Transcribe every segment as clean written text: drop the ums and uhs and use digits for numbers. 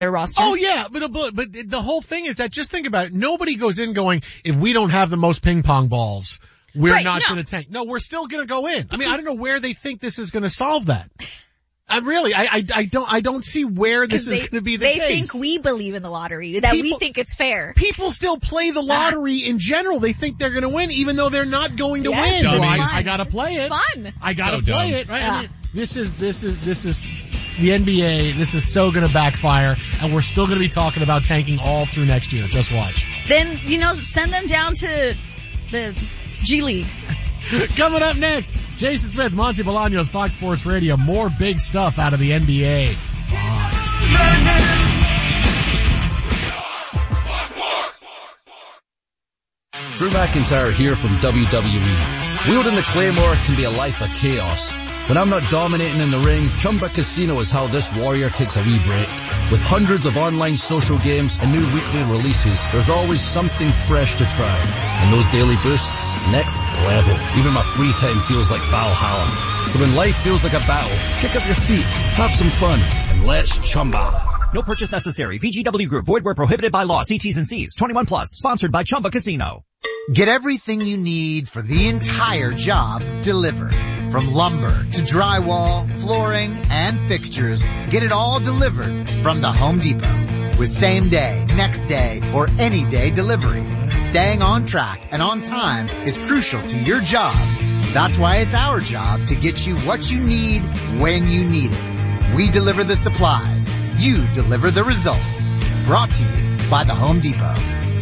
their roster. Oh yeah, but the whole thing is that, just think about it. Nobody goes in going, if we don't have the most ping pong balls, we're not going to tank. No, we're still going to go in. I mean, I don't know where they think this is going to solve that. I don't see where this is going to be the case. They think we believe in the lottery, that we think it's fair. People still play the lottery in general. They think they're going to win, even though they're not going to win. I got to play it. Fun. I got to play it. Right? Yeah. I mean, this is the NBA. This is so going to backfire, and we're still going to be talking about tanking all through next year. Just watch. Then, send them down to the G League. Coming up next, Jason Smith, Monty Bolaños, Fox Sports Radio. More big stuff out of the NBA. Fox. Drew McIntyre here from WWE. Wielding the Claymore can be a life of chaos. When I'm not dominating in the ring, Chumba Casino is how this warrior takes a wee break. With hundreds of online social games and new weekly releases, there's always something fresh to try. And those daily boosts, next level. Even my free time feels like Valhalla. So when life feels like a battle, kick up your feet, have some fun, and let's Chumba. No purchase necessary. VGW Group. Void where prohibited by law. See T's and C's. 21 plus. Sponsored by Chumba Casino. Get everything you need for the entire job delivered. From lumber to drywall, flooring, and fixtures, get it all delivered from the Home Depot. With same day, next day, or any day delivery. Staying on track and on time is crucial to your job. That's why it's our job to get you what you need when you need it. We deliver the supplies. You deliver the results. Brought to you by the Home Depot.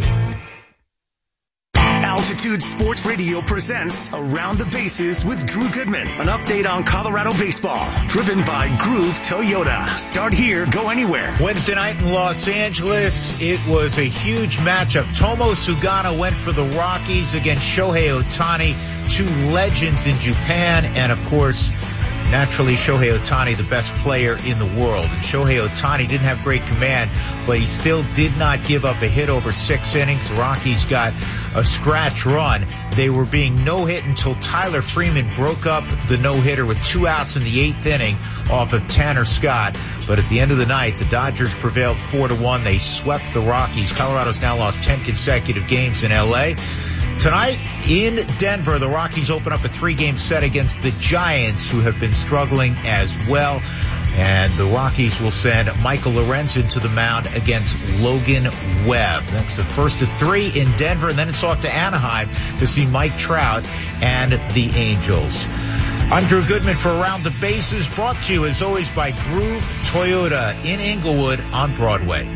Altitude Sports Radio presents Around the Bases with Drew Goodman. An update on Colorado baseball. Driven by Groove Toyota. Start here, go anywhere. Wednesday night in Los Angeles, it was a huge matchup. Tomo Sugano went for the Rockies against Shohei Ohtani, two legends in Japan, and of course, naturally, Shohei Ohtani, the best player in the world. And Shohei Ohtani didn't have great command, but he still did not give up a hit over 6 innings. The Rockies got a scratch run. They were being no-hit until Tyler Freeman broke up the no-hitter with 2 outs in the 8th inning off of Tanner Scott. But at the end of the night, the Dodgers prevailed 4-1. They swept the Rockies. Colorado's now lost 10 consecutive games in L.A. Tonight in Denver, the Rockies open up a 3-game set against the Giants, who have been struggling as well. And the Rockies will send Michael Lorenzen to the mound against Logan Webb. That's the first of 3 in Denver, and then it's off to Anaheim to see Mike Trout and the Angels. I'm Drew Goodman for Around the Bases, brought to you as always by Groove Toyota in Inglewood on Broadway.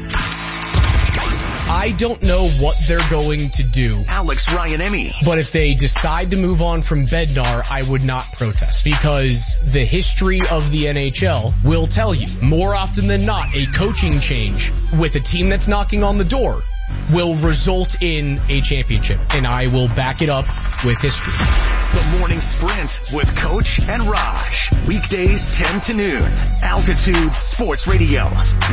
I don't know what they're going to do. Alex Ryan-Emmy. But if they decide to move on from Bednar, I would not protest, because the history of the NHL will tell you more often than not a coaching change with a team that's knocking on the door will result in a championship, and I will back it up with history. The Morning Sprint with Coach and Raj. Weekdays 10 to noon. Altitude Sports Radio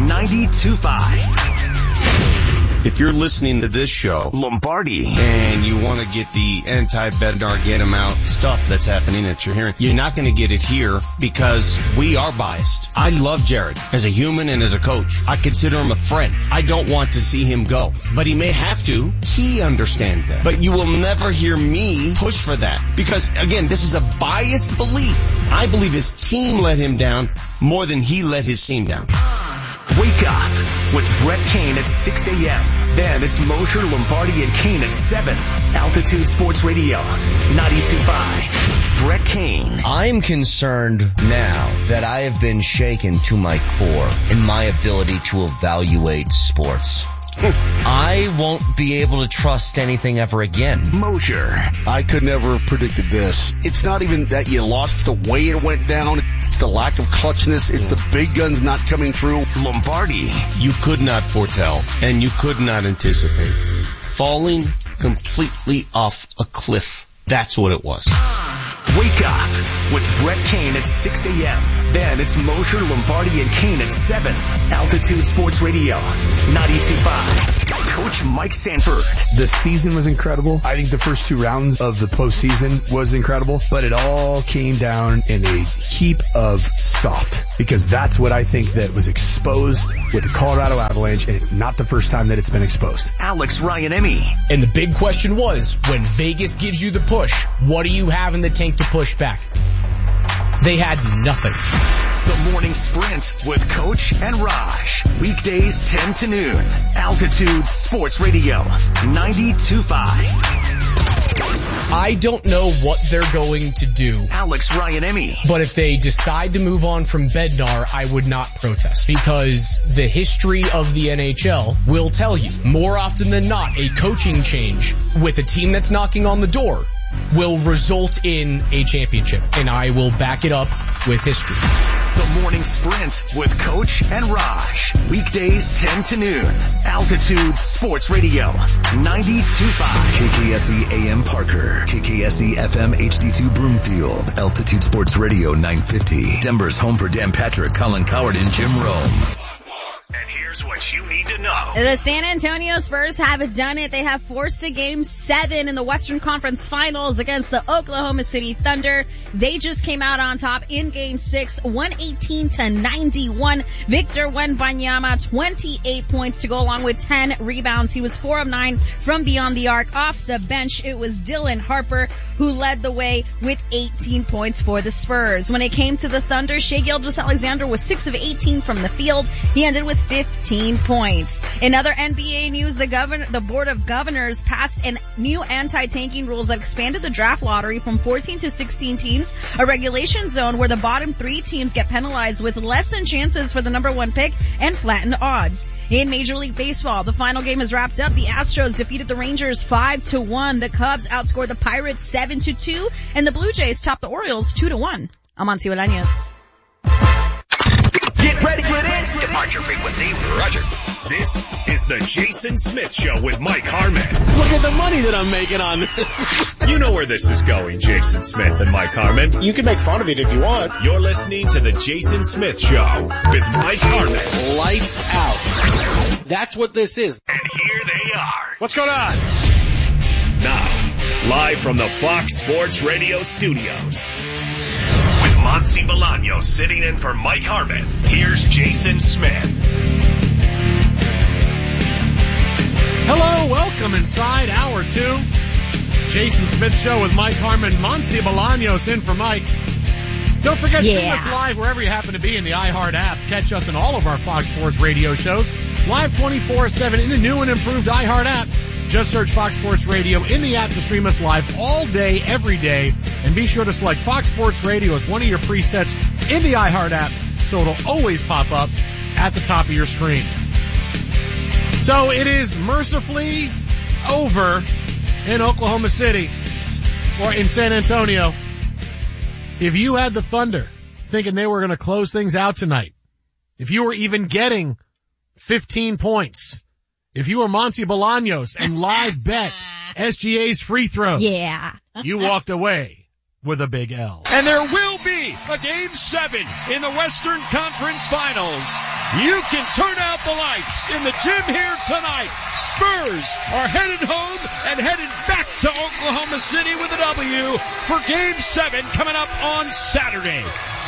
92.5. If you're listening to this show, Lombardi, and you want to get the anti-Bednar, get him out stuff that's happening that you're hearing, you're not going to get it here because we are biased. I love Jared as a human and as a coach. I consider him a friend. I don't want to see him go, but he may have to. He understands that. But you will never hear me push for that because, again, this is a biased belief. I believe his team let him down more than he let his team down. Wake up with Brett Kane at 6 a.m. Then it's Mosher, Lombardi, and Kane at 7. Altitude Sports Radio 92.5. Brett Kane. I'm concerned now that I have been shaken to my core in my ability to evaluate sports. I won't be able to trust anything ever again. Mosher. I could never have predicted this. It's not even that you lost, it's the way it went down. It's the lack of clutchness. It's the big guns not coming through. Lombardi. You could not foretell, and you could not anticipate. Falling completely off a cliff. That's what it was. Wake up with Brett Kane at 6 a.m. Then it's Mosher, Lombardi, and Kane at 7. Altitude Sports Radio, 92.5. Coach Mike Sanford. The season was incredible. I think the first 2 rounds of the postseason was incredible, but it all came down in a heap of soft, because that's what I think that was exposed with the Colorado Avalanche, and it's not the first time that it's been exposed. Alex Ryan-Emmy. And the big question was, when Vegas gives you the push, what do you have in the tank to push back? They had nothing. The Morning Sprint with Coach and Raj. Weekdays 10 to noon. Altitude Sports Radio, 92.5. I don't know what they're going to do. Alex Ryan-Emmy. But if they decide to move on from Bednar, I would not protest, because the history of the NHL will tell you, more often than not, a coaching change with a team that's knocking on the door will result in a championship, and I will back it up with history. The Morning Sprint with Coach and Raj. Weekdays 10 to noon. Altitude Sports Radio, 92.5. KKSE AM Parker. KKSE FM HD2 Broomfield. Altitude Sports Radio 950. Denver's home for Dan Patrick, Colin Coward, and Jim Rome. And here's what you need to know. The San Antonio Spurs have done it. They have forced a Game 7 in the Western Conference Finals against the Oklahoma City Thunder. They just came out on top in Game 6, 118-91. Victor Wembanyama, 28 points to go along with 10 rebounds. He was 4 of 9 from beyond the arc. Off the bench, it was Dylan Harper who led the way with 18 points for the Spurs. When it came to the Thunder, Shai Gilgeous-Alexander was 6 of 18 from the field. He ended with 15 points. In other NBA news, the Board of Governors passed new anti-tanking rules that expanded the draft lottery from 14 to 16 teams, a regulation zone where the bottom 3 teams get penalized with less than chances for the number 1 pick and flattened odds. In Major League Baseball, the final game is wrapped up. The Astros defeated the Rangers 5-1. The Cubs outscored the Pirates 7-2, and the Blue Jays topped the Orioles 2-1. I'm Monty Bolaños. Get ready for this. Departure frequency, Roger. This is the Jason Smith Show with Mike Harmon. Look at the money that I'm making on this. You know where this is going, Jason Smith and Mike Harmon. You can make fun of it if you want. You're listening to the Jason Smith Show with Mike Harmon. Lights out. That's what this is. And here they are. What's going on? Now, live from the Fox Sports Radio studios. With Monty Bolaños sitting in for Mike Harmon, here's Jason Smith. Hello, welcome inside hour 2. Jason Smith Show with Mike Harmon, Monty Bolaños in for Mike. Don't forget to stream us live wherever you happen to be in the iHeart app. Catch us in all of our Fox Sports Radio shows, live 24/7 in the new and improved iHeart app. Just search Fox Sports Radio in the app to stream us live all day, every day. And be sure to select Fox Sports Radio as one of your presets in the iHeart app so it'll always pop up at the top of your screen. So it is mercifully over in Oklahoma City or in San Antonio. If you had the Thunder thinking they were going to close things out tonight, if you were even getting 15 points, if you were Monty Bolaños and live bet SGA's free throws, you walked away with a big L. And there will be a Game 7 in the Western Conference Finals. You can turn out the lights in the gym here tonight. Spurs are headed home and headed back to Oklahoma City with a W for Game 7 coming up on Saturday.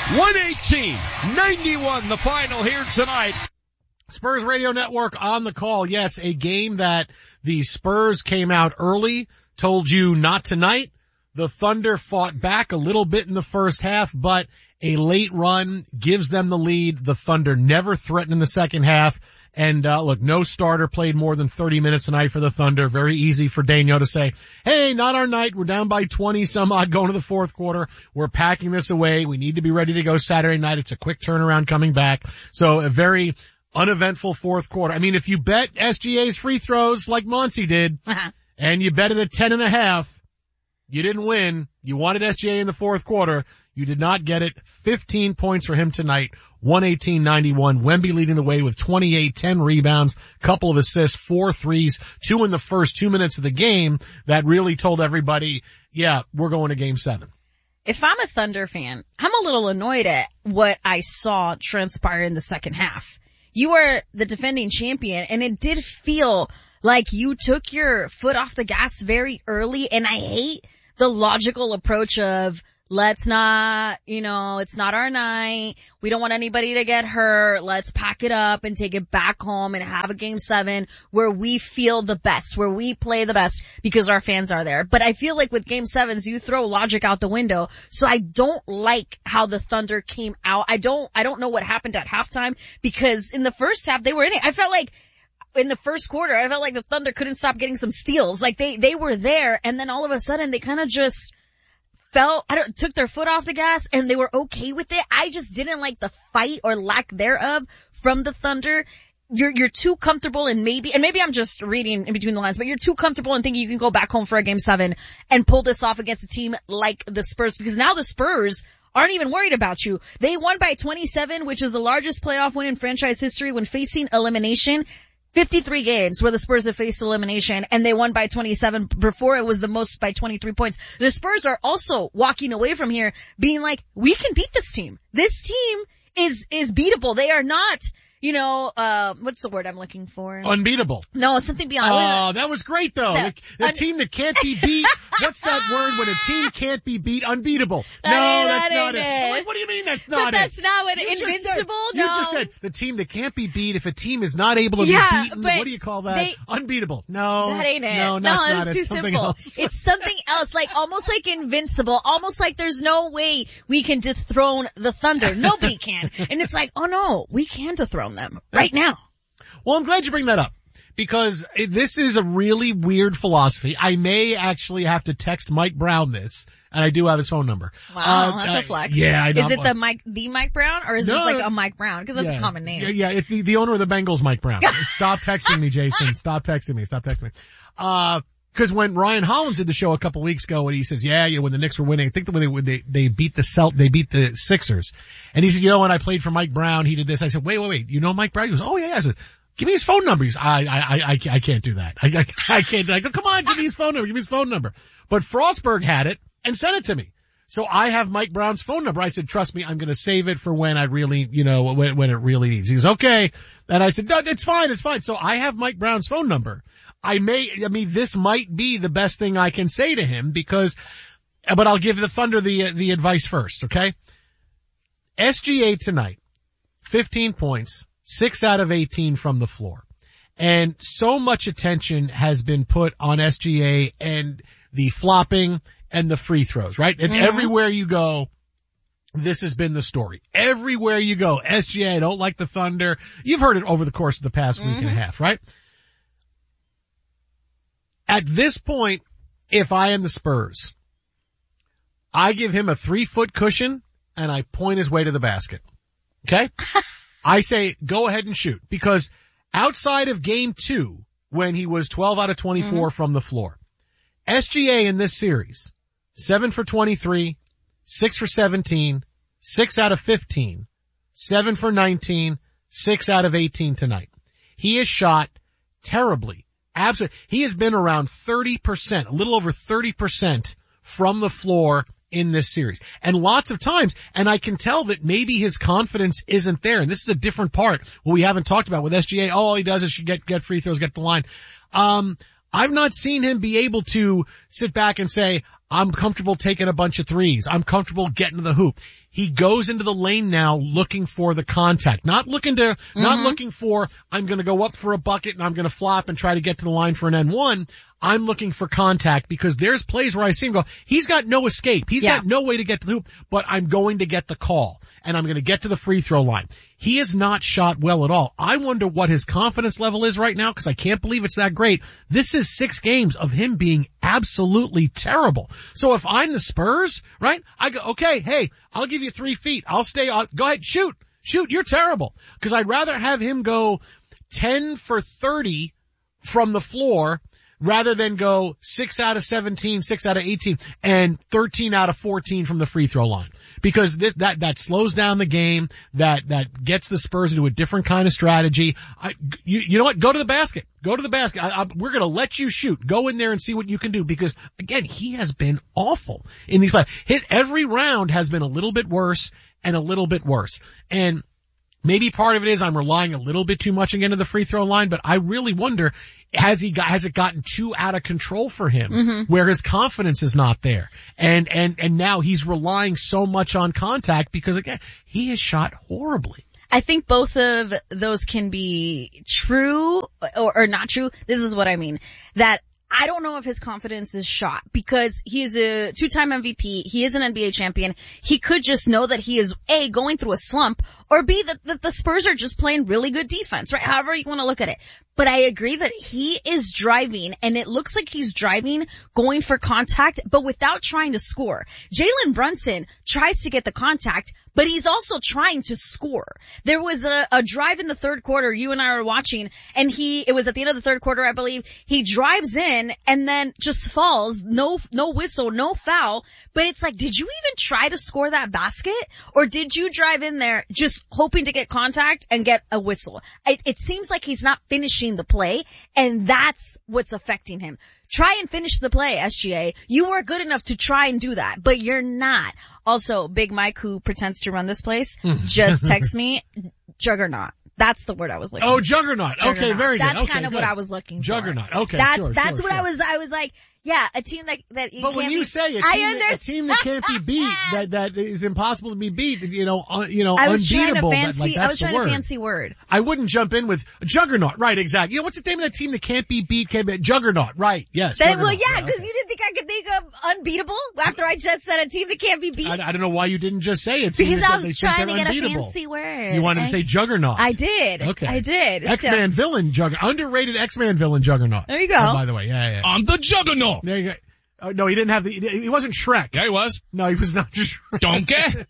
118-91 the final here tonight. Spurs Radio Network on the call. Yes, a game that the Spurs came out early, told you not tonight. The Thunder fought back a little bit in the first half, but a late run gives them the lead. The Thunder never threatened in the second half. And, look, no starter played more than 30 minutes tonight for the Thunder. Very easy for Daniel to say, hey, not our night. We're down by 20 some odd going to the fourth quarter. We're packing this away. We need to be ready to go Saturday night. It's a quick turnaround coming back. So a very uneventful fourth quarter. I mean, if you bet SGA's free throws like Monty did, and you bet it at 10.5, you didn't win. You wanted SGA in the fourth quarter. You did not get it. 15 points for him tonight. 118-91. Wemby leading the way with 28, 10 rebounds, couple of assists, 4 threes, 2 in the first 2 minutes of the game. That really told everybody, yeah, we're going to Game 7. If I'm a Thunder fan, I'm a little annoyed at what I saw transpire in the second half. You were the defending champion, and it did feel like you took your foot off the gas very early, and I hate the logical approach of, let's not, it's not our night. We don't want anybody to get hurt. Let's pack it up and take it back home and have a game 7 where we feel the best, where we play the best because our fans are there. But I feel like with game 7s, you throw logic out the window. So I don't like how the Thunder came out. I don't know what happened at halftime, because in the first half they were in it. I felt like in the first quarter, I felt like the Thunder couldn't stop getting some steals. Like they were there, and then all of a sudden they kind of just took their foot off the gas, and they were okay with it. I just didn't like the fight or lack thereof from the Thunder. You're too comfortable, and maybe I'm just reading in between the lines, but you're too comfortable and thinking you can go back home for a game 7 and pull this off against a team like the Spurs, because now the Spurs aren't even worried about you. They won by 27, which is the largest playoff win in franchise history when facing elimination. 53 games where the Spurs have faced elimination, and they won by 27. Before, it was the most by 23 points. The Spurs are also walking away from here being like, we can beat this team. This team is beatable. They are not, what's the word I'm looking for? Unbeatable. No, something beyond. Oh, that was great though. The team that can't be beat. What's that word when a team can't be beat? Unbeatable. That's not it. I'm like, what do you mean that's not it? That's not what invincible? You just said the team that can't be beat. If a team is not able to be beaten, what do you call that? Unbeatable. No. That ain't it. No, that's not it. It's too simple. Else. It's something else, like almost like invincible, almost like there's no way we can dethrone the Thunder. Nobody can. And it's like, oh no, we can dethrone them right now. Well, I'm glad you bring that up, because this is a really weird philosophy. I may actually have to text Mike Brown this, and I do have his phone number. Wow, that's a flex. Yeah, I know. Is it the Mike Brown, or is it like a Mike Brown? Because that's a common name. Yeah, it's the owner of the Bengals, Mike Brown. Stop texting me, Jason. Stop texting me. Because when Ryan Hollins did the show a couple weeks ago, and he says, when the Knicks were winning, I think when they beat the Sixers, and he said, when I played for Mike Brown, he did this. I said, wait, you know Mike Brown? He goes, oh yeah. I said, give me his phone number. He goes, I can't do that. I can't. I go, come on, give me his phone number. But Frostberg had it and sent it to me. So I have Mike Brown's phone number. I said, trust me, I'm going to save it for when I really, when it really needs. He goes, okay. And I said, no, it's fine. So I have Mike Brown's phone number. This might be the best thing I can say to him, but I'll give the Thunder the advice first, okay? SGA tonight, 15 points, 6 out of 18 from the floor. And so much attention has been put on SGA and the flopping and the free throws, right? And everywhere you go, this has been the story. Everywhere you go, SGA, don't like the Thunder. You've heard it over the course of the past week and a half, right? At this point, if I am the Spurs, I give him a 3-foot cushion and I point his way to the basket. Okay? I say, go ahead and shoot, because outside of game 2, when he was 12 out of 24 from the floor, SGA in this series, 7 for 23, 6 for 17, 6 out of 15, 7 for 19, 6 out of 18 tonight. He has shot terribly. Absolutely. He has been around 30%, a little over 30% from the floor in this series. And lots of times, and I can tell that maybe his confidence isn't there. And this is a different part, what we haven't talked about with SGA. All he does is get free throws, get the line. I've not seen him be able to sit back and say, I'm comfortable taking a bunch of threes. I'm comfortable getting to the hoop. He goes into the lane now looking for the contact, not looking for, I'm going to go up for a bucket and I'm going to flop and try to get to the line for an N1. I'm looking for contact, because there's plays where I see him go, he's got no escape. He's got no way to get to the hoop, but I'm going to get the call and I'm going to get to the free throw line. He has not shot well at all. I wonder what his confidence level is right now, because I can't believe it's that great. This is 6 games of him being absolutely terrible. So if I'm the Spurs, right, I go, okay, hey, I'll give you 3 feet. I'll stay on. Go ahead, shoot, you're terrible. Because I'd rather have him go 10 for 30 from the floor rather than go 6 out of 17, 6 out of 18, and 13 out of 14 from the free throw line. Because that slows down the game, that gets the Spurs into a different kind of strategy. You know what? Go to the basket. Go to the basket. We're gonna let you shoot. Go in there and see what you can do, because again, he has been awful in these playoffs. Every round has been a little bit worse and a little bit worse. And maybe part of it is I'm relying a little bit too much again to the free throw line, but I really wonder, has it gotten too out of control for him, where his confidence is not there? And now he's relying so much on contact because again, he has shot horribly. I think both of those can be true or not true. This is what I mean. That I don't know if his confidence is shot because he is a 2-time MVP. He is an NBA champion. He could just know that he is A, going through a slump, or B, that the Spurs are just playing really good defense, right? However you want to look at it. But I agree that he is driving, and it looks like he's driving, going for contact, but without trying to score. Jalen Brunson tries to get the contact, but he's also trying to score. There was a drive in the third quarter, you and I were watching, and it was at the end of the third quarter, I believe. He drives in and then just falls, no whistle, no foul, but it's like, did you even try to score that basket? Or did you drive in there just hoping to get contact and get a whistle? It seems like he's not finishing the play, and that's what's affecting him. Try and finish the play, SGA. You were good enough to try and do that, but you're not. Also, Big Mike, who pretends to run this place, just text me, Juggernaut. That's the word I was looking for. Oh, Juggernaut. Okay, very good. That's kind of what I was looking for. Juggernaut. Okay, That's what I was like, yeah, a team that you but can't when you be, say a team that can't be beat, that is impossible to be beat, I was unbeatable. I was trying a fancy word. I wouldn't jump in with Juggernaut. Right, exactly. What's the name of that team that can't be beat? Juggernaut. Right. Yes. Well, yeah, because you didn't think I could think of unbeatable after I just said a team that can't be beat. I don't know why you didn't just say a team because that I was trying to get unbeatable. A fancy word. You wanted to say Juggernaut. I did. Okay. I did. X-Man villain Juggernaut. Underrated X-Man villain Juggernaut. There you go. Oh, by the way, yeah. I'm the Juggernaut. There you go. Oh, no, he didn't have he wasn't Shrek. Yeah, he was. No, he was not Shrek. Donkey?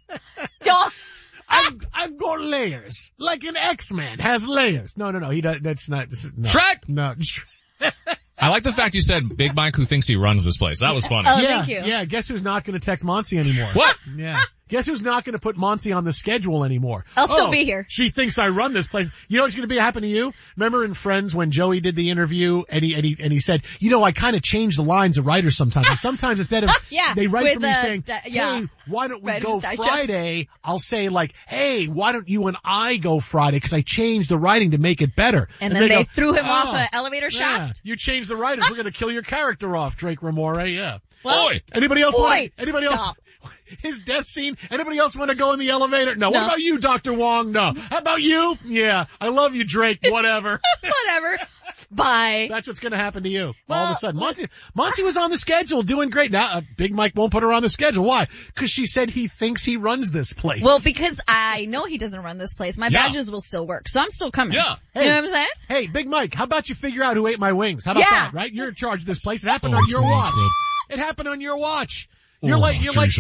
I've got layers. Like an X-Man has layers. No, he does, that's not, no. Shrek? No. I like the fact you said Big Mike who thinks he runs this place. That was funny. Oh, thank you. Yeah, guess who's not gonna text Monty anymore? What? Yeah. Guess who's not going to put Monty on the schedule anymore? I'll still be here. She thinks I run this place. You know what's going to happen to you? Remember in Friends when Joey did the interview and he said, I kind of change the lines of writers sometimes. And sometimes instead of, they write for me saying, hey, why don't we go Friday? I'll say like, hey, why don't you and I go Friday? Cause I changed the writing to make it better. And then they threw him off an elevator shaft. You changed the writers. We're going to kill your character off, Drake Ramore. Yeah. Well, anybody else? Anybody else? His death scene. Anybody else want to go in the elevator? No. What about you, Dr. Wong? No. How about you? Yeah. I love you, Drake. Whatever. Whatever. Bye. That's what's going to happen to you. All of a sudden. Monty was on the schedule doing great. Now, Big Mike won't put her on the schedule. Why? Because she said he thinks he runs this place. Well, because I know he doesn't run this place. My badges will still work. So I'm still coming. Yeah. Hey, you know what I'm saying? Hey, Big Mike, how about you figure out who ate my wings? How about that, right? You're in charge of this place. It happened on your watch. It happened on your watch. You're like,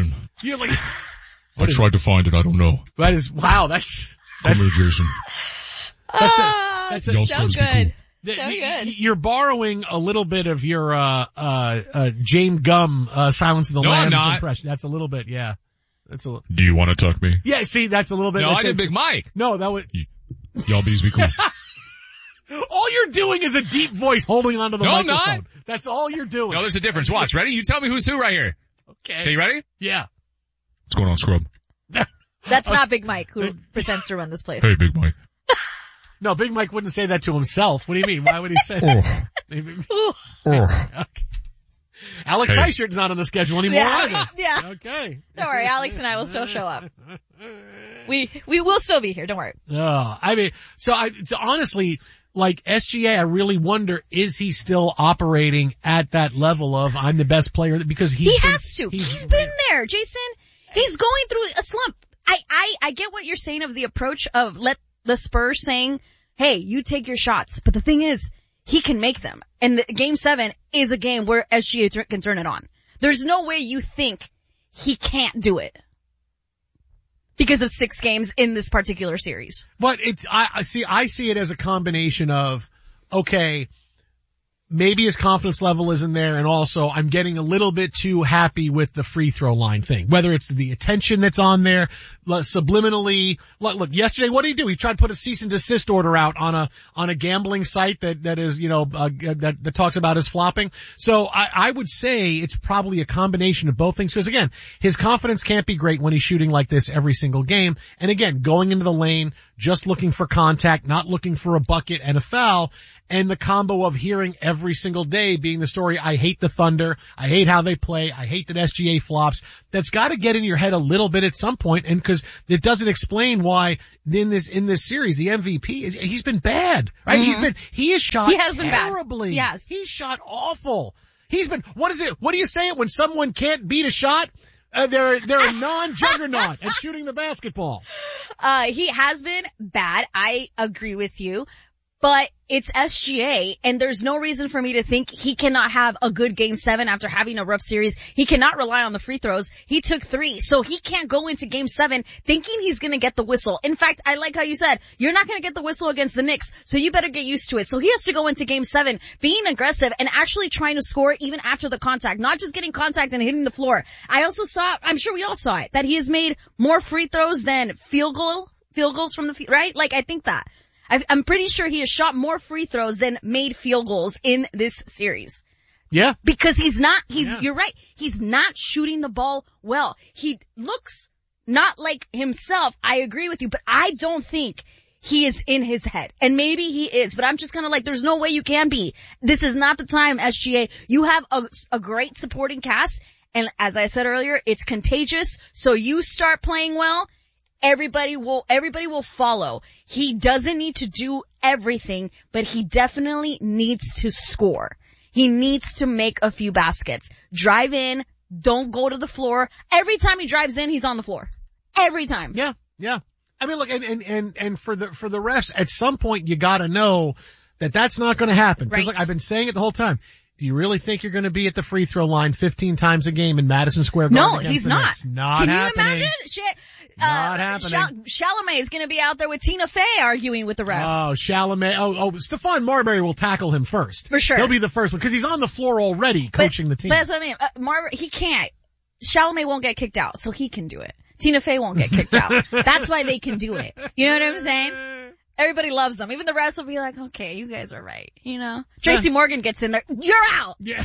I tried to find it. I don't know. That's Come here, Jason. That's so good. So good. You're borrowing a little bit of your, James Gum, Silence of the Lambs impression. That's a little bit, yeah. That's a little. Do you want to tuck me? Yeah, see, that's a little bit. No, I did Big Mike. No, that was. Y'all bees be cool. All you're doing is a deep voice holding onto the microphone. I'm not. That's all you're doing. No, there's a difference. Watch. Ready? You tell me who's who right here. Okay, you ready? Yeah. What's going on, Scrub? That's not Big Mike who pretends to run this place. Hey, Big Mike. No, Big Mike wouldn't say that to himself. What do you mean? Why would he say that? Okay. Alex Teichert's not on the schedule anymore either. Yeah. Okay. Don't worry, Alex and I will still show up. We will still be here. Don't worry. So honestly, like SGA, I really wonder, is he still operating at that level of I'm the best player? Because he has to. He's been there, Jason. He's going through a slump. I get what you're saying of the approach of let the Spurs saying, hey, you take your shots. But the thing is, he can make them. And Game 7 is a game where SGA can turn it on. There's no way you think he can't do it because of 6 games in this particular series. But I see it as a combination of, okay, maybe his confidence level isn't there, and also I'm getting a little bit too happy with the free throw line thing. Whether it's the attention that's on there, subliminally. Look, yesterday, what did he do? He tried to put a cease and desist order out on a gambling site that is, that talks about his flopping. So I would say it's probably a combination of both things, because again, his confidence can't be great when he's shooting like this every single game. And again, going into the lane, just looking for contact, not looking for a bucket and a foul. And the combo of hearing every single day being the story, I hate the Thunder, I hate how they play, I hate that SGA flops. That's got to get in your head a little bit at some point, and because it doesn't explain why in this series the MVP he's been bad, right? Mm-hmm. He has shot terribly. Been bad. Yes, he's shot awful. He's been, what do you say it when someone can't beat a shot? They're a non-juggernaut at shooting the basketball. He has been bad. I agree with you. But it's SGA, and there's no reason for me to think he cannot have a good Game 7 after having a rough series. He cannot rely on the free throws. He took 3, so he can't go into Game 7 thinking he's gonna get the whistle. In fact, I like how you said, you're not gonna get the whistle against the Knicks, so you better get used to it. So he has to go into Game 7 being aggressive and actually trying to score even after the contact, not just getting contact and hitting the floor. I also saw, I'm sure we all saw it, that he has made more free throws than field goals from the right? Like, I think that. I'm pretty sure he has shot more free throws than made field goals in this series. Yeah. Because you're right, he's not shooting the ball well. He looks not like himself, I agree with you, but I don't think he is in his head. And maybe he is, but I'm just kind of like, there's no way you can be. This is not the time, SGA. You have a great supporting cast, and as I said earlier, it's contagious, so you start playing well, everybody will follow. He doesn't need to do everything, but he definitely needs to score. He needs to make a few baskets. Drive in, don't go to the floor. Every time he drives in, he's on the floor. Every time. Yeah, yeah. I mean, look, and for the refs, at some point you gotta know that that's not gonna happen. Right. Cause like, I've been saying it the whole time. Do you really think you're going to be at the free throw line 15 times a game in Madison Square Garden? No, he's not. Knicks? Not Can happening. you imagine? Not happening. Chalamet is going to be out there with Tina Fey arguing with the ref. Oh, Chalamet. Stephon Marbury will tackle him first. For sure. He'll be the first one because he's on the floor already coaching the team. But that's what I mean. He can't. Chalamet won't get kicked out, so he can do it. Tina Fey won't get kicked out. That's why they can do it. You know what I'm saying? Everybody loves them. Even the rest will be like, okay, you guys are right. You know? Tracy Morgan gets in there. You're out! Yeah.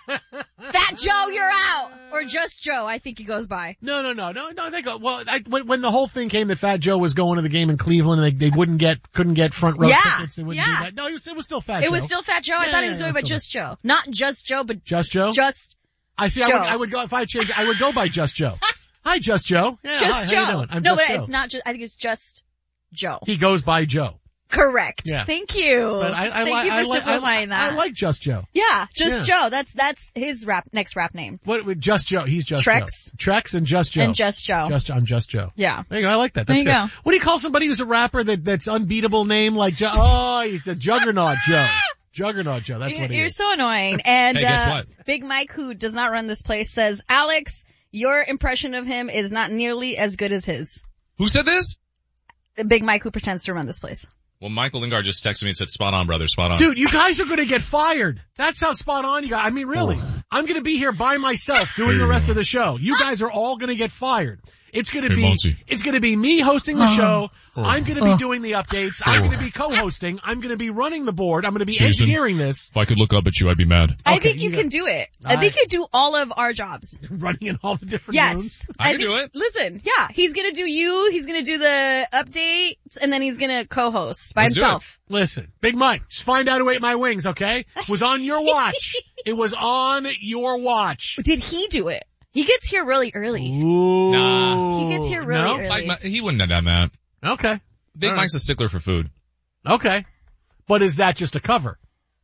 Fat Joe, you're out! Or just Joe, I think he goes by. No, they go, well, when the whole thing came that Fat Joe was going to the game in Cleveland and they couldn't get front row tickets, they wouldn't do that. No, it was still Fat Joe. It was still Fat Joe? I thought he was going by Just Joe. Not Just Joe, but Just Joe? Just I see, Joe. I would go, if I changed, I would go by Just Joe. Hi, Just Joe. Yeah, Just hi, Joe. How you doing? I'm no, Just but Joe. it's not just, I think it's Just Joe. He goes by Joe. Correct. Yeah. Thank you. But Thank you for simplifying that. I like Just Joe. Yeah, Just Joe. That's his next rap name. What, Just Joe? He's Just Trex. Joe. Trex and Just Joe. And Just Joe. I'm Just Joe. Yeah. There you go. I like that. That's there you good. go. What do you call somebody who's a rapper that's unbeatable name like Joe? Oh, he's a Juggernaut Joe. Juggernaut Joe. That's what he is. You're so annoying. And hey, guess what? Big Mike, who does not run this place, says, Alex, your impression of him is not nearly as good as his. Who said this? Big Mike, who pretends to run this place. Well, Michael Lingard just texted me and said, spot on, brother, spot on. Dude, you guys are gonna get fired. That's how spot on you guys. I mean, really. I'm gonna be here by myself doing the rest of the show. You guys are all gonna get fired. It's gonna be me hosting the show. I'm gonna be doing the updates. I'm gonna be co-hosting. I'm gonna be running the board. I'm gonna be engineering this. If I could look up at you, I'd be mad. I think you can do it. I think you do all of our jobs. Running in all the different rooms. I can do it. Listen, yeah, he's gonna do you, he's gonna do the updates, and then he's gonna co-host by himself. Listen, Big Mike, just find out who ate my wings, okay? It was on your watch. It was on your watch. Did he do it? He gets here really early. Ooh. Nah. He gets here really early. He wouldn't have done that. Okay. Big Mike's a stickler for food. Okay. But is that just a cover?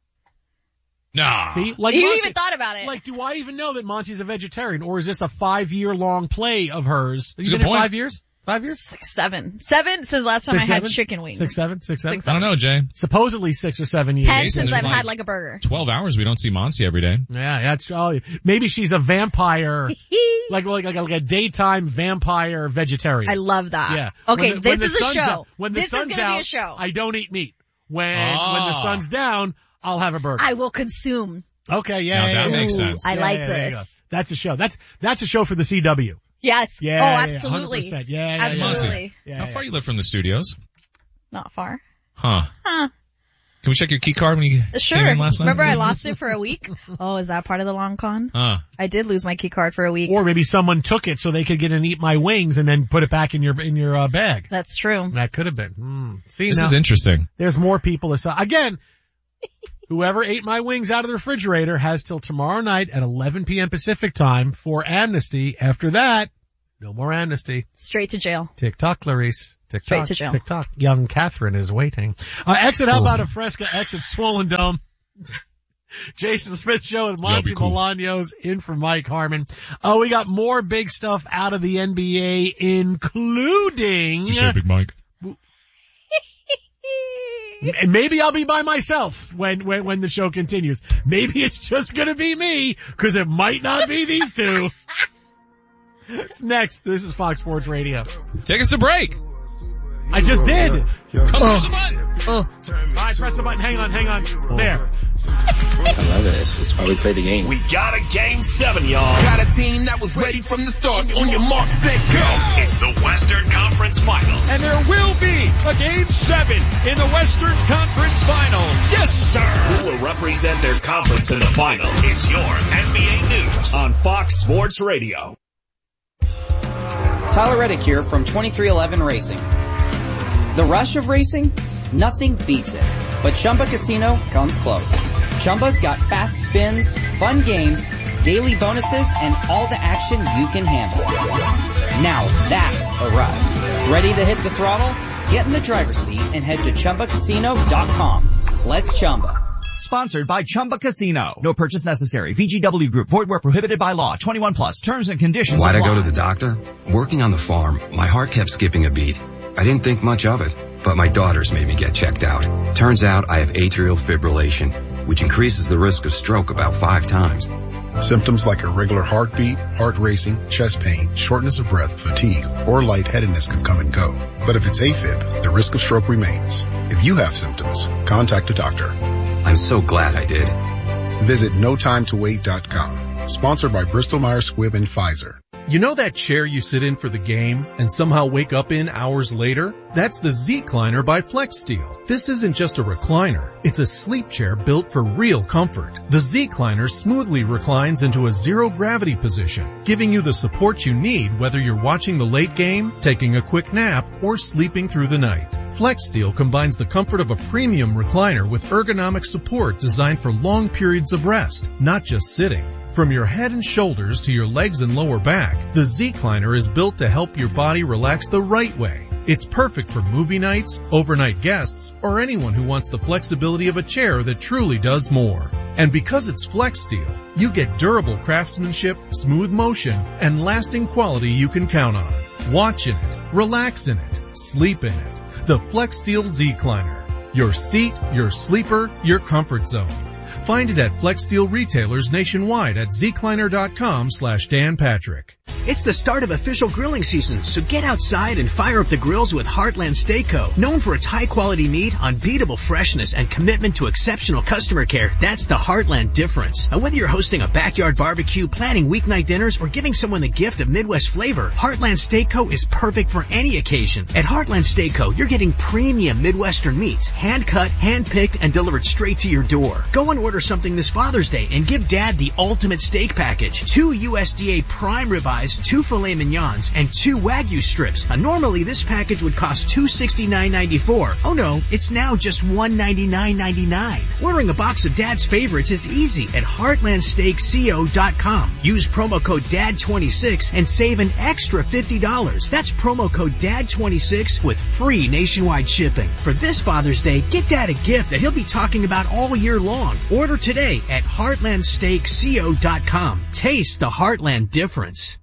Nah. See? Like you Monty, even thought about it. Like, do I even know that Monty's a vegetarian, or is this a 5-year-long play of hers? It's you a been good here point. 5 years? 5 years? 6, 7. 7 since last time I had chicken wings. 6, 7? I don't know, Jay. Supposedly 6 or 7 years. 10 Jason, since I've there's had like a burger. 12 hours we don't see Monty every day. Yeah, that's all. Maybe she's a vampire, like a daytime vampire vegetarian. I love that. Yeah. Okay, when this the is a sun's show. Out, when the this sun's is gonna out, be a show. I don't eat meat. when the sun's down, I'll have a burger. I will consume. Okay, yeah. That makes sense. I like this. That's a show. That's a show for the CW. Yes. Yeah. Oh, absolutely. 100%. Yeah. Absolutely. Yeah. How far you live from the studios? Not far. Huh. Can we check your key card when you came in last night? Remember I lost it for a week? Oh, is that part of the long con? I did lose my key card for a week. Or maybe someone took it so they could get and eat my wings and then put it back in your bag. That's true. That could have been. See, this now, is interesting. There's more people. Again, whoever ate my wings out of the refrigerator has till tomorrow night at 11 p.m. Pacific time for amnesty. After that, no more amnesty. Straight to jail. TikTok, Clarice. TikTok. Straight to jail. TikTok. Young Catherine is waiting. Exit, how about a Fresca? Exit Swollen Dome. Jason Smith Show and Monty Bolaños in for Mike Harmon. We got more big stuff out of the NBA, including... Did you say Big Mike? And maybe I'll be by myself when the show continues. Maybe it's just gonna be me, cause it might not be these two. It's next. This is Fox Sports Radio. Take us to break. I just did. Come press the button. All right, press the button. Hang on. There. I love this. This is why we play the game. We got a game 7, y'all. Got a team that was ready from the start. On your mark, set, go. It's the Western Conference Finals. And there will be a game 7 in the Western Conference Finals. Yes, sir. Who will represent their conference in the finals? It's your NBA news on Fox Sports Radio. Tyler Reddick here from 2311 Racing. The rush of racing? Nothing beats it. But Chumba Casino comes close. Chumba's got fast spins, fun games, daily bonuses, and all the action you can handle. Now that's a ride. Ready to hit the throttle? Get in the driver's seat and head to ChumbaCasino.com. Let's Chumba. Sponsored by Chumba Casino. No purchase necessary. VGW Group. Void where prohibited by law. 21 plus. Terms and conditions apply. Why'd I go to the doctor? Working on the farm, my heart kept skipping a beat. I didn't think much of it, but my daughters made me get checked out. Turns out I have atrial fibrillation, which increases the risk of stroke about 5 times. Symptoms like irregular heartbeat, heart racing, chest pain, shortness of breath, fatigue, or lightheadedness can come and go. But if it's AFib, the risk of stroke remains. If you have symptoms, contact a doctor. I'm so glad I did. Visit NoTimeToWait.com. Sponsored by Bristol-Myers Squibb and Pfizer. You know that chair you sit in for the game and somehow wake up in hours later? That's the Z-Cliner by FlexSteel. This isn't just a recliner. It's a sleep chair built for real comfort. The Z-Cliner smoothly reclines into a zero-gravity position, giving you the support you need whether you're watching the late game, taking a quick nap, or sleeping through the night. FlexSteel combines the comfort of a premium recliner with ergonomic support designed for long periods of rest, not just sitting. From your head and shoulders to your legs and lower back, the Z-Cliner is built to help your body relax the right way. It's perfect for movie nights, overnight guests, or anyone who wants the flexibility of a chair that truly does more. And because it's FlexSteel, you get durable craftsmanship, smooth motion, and lasting quality you can count on. Watch in it, relax in it, sleep in it. The FlexSteel Z-Cliner. Your seat, your sleeper, your comfort zone. Find it at FlexSteel retailers nationwide at zcliner.com/Dan Patrick. It's the start of official grilling season, so get outside and fire up the grills with Heartland Steak Co. Known for its high-quality meat, unbeatable freshness, and commitment to exceptional customer care, that's the Heartland difference. And whether you're hosting a backyard barbecue, planning weeknight dinners, or giving someone the gift of Midwest flavor, Heartland Steak Co. is perfect for any occasion. At Heartland Steak Co., you're getting premium Midwestern meats, hand-cut, hand-picked, and delivered straight to your door. Go and order something this Father's Day and give Dad the ultimate steak package. 2 USDA prime ribeyes, 2 filet mignons, and 2 Wagyu strips. Normally this package would cost $269.94. Oh no, it's now just $199.99. Ordering a box of Dad's favorites is easy at heartlandsteakco.com. Use promo code DAD26 and save an extra $50. That's promo code DAD26 with free nationwide shipping. For this Father's Day, get Dad a gift that he'll be talking about all year long. Order today at heartlandsteakco.com. Taste the Heartland difference.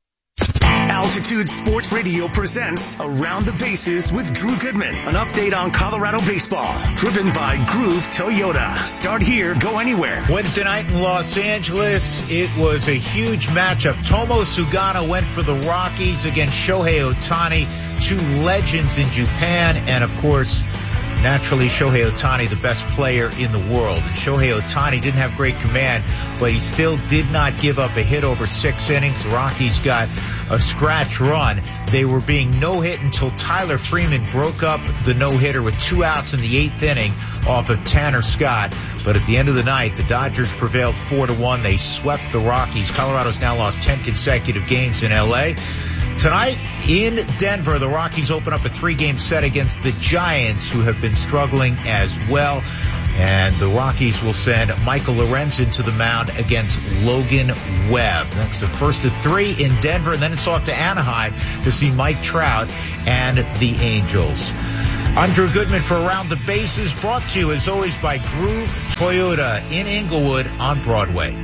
Altitude Sports Radio presents Around the Bases with Drew Goodman. An update on Colorado baseball. Driven by Groove Toyota. Start here, go anywhere. Wednesday night in Los Angeles, it was a huge matchup. Tomo Sugano went for the Rockies against Shohei Ohtani, 2 legends in Japan. And of course, naturally, Shohei Ohtani, the best player in the world. And Shohei Ohtani didn't have great command, but he still did not give up a hit over 6 innings. The Rockies got a scratch run. They were being no-hit until Tyler Freeman broke up the no-hitter with 2 outs in the 8th inning off of Tanner Scott. But at the end of the night, the Dodgers prevailed 4-1. They swept the Rockies. Colorado's now lost 10 consecutive games in L.A. Tonight in Denver, the Rockies open up a 3-game set against the Giants, who have been struggling as well. And the Rockies will send Michael Lorenzen to the mound against Logan Webb. That's the first of 3 in Denver, and then it's off to Anaheim to see Mike Trout and the Angels. I'm Drew Goodman for Around the Bases, brought to you as always by Groove Toyota in Inglewood on Broadway.